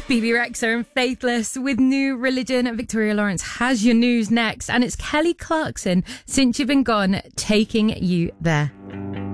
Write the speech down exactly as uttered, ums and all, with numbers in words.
Bebe Rexha and Faithless with New Religion. Victoria Lawrence has your news next, and it's Kelly Clarkson, Since You've Been Gone, taking you there.